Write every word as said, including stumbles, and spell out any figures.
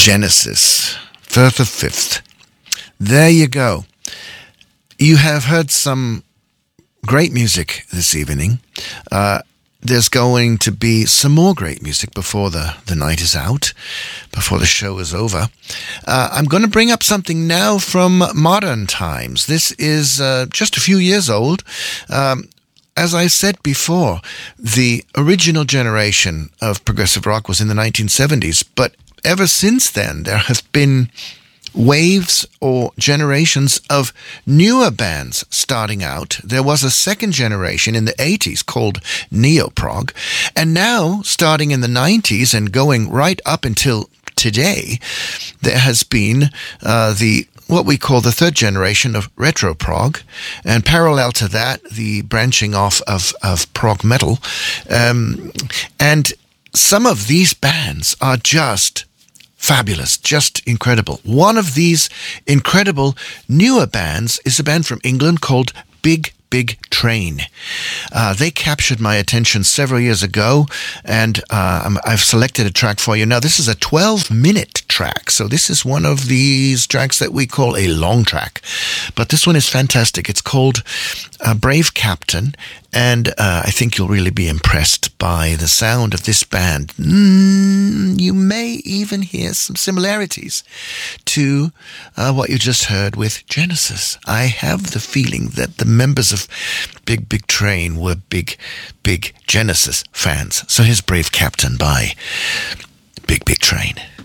Genesis, Firth of Fifth. There you go. You have heard some great music this evening. Uh, there's going to be some more great music before the, the night is out, before the show is over. Uh, I'm going to bring up something now from modern times. This is uh, just a few years old. Um, As I said before, the original generation of progressive rock was in the nineteen seventies, but ever since then, there have been waves or generations of newer bands starting out. There was a second generation in the eighties called Neoprog, and now, starting in the nineties and going right up until today, there has been uh, the what we call the third generation of retro prog, and parallel to that, the branching off of, of prog metal. Um, and some of these bands are just fabulous, just incredible. One of these incredible newer bands is a band from England called Big Big Train. Uh, they captured my attention several years ago, and uh, I've selected a track for you. Now, this is a twelve-minute track, so this is one of these tracks that we call a long track. But this one is fantastic. It's called uh, Brave Captain, and uh, I think you'll really be impressed by the sound of this band. Mm, you may even hear some similarities to uh, what you just heard with Genesis. I have the feeling that the members of Big Big Train were big, big Genesis fans. So here's Brave Captain by Big Big Train.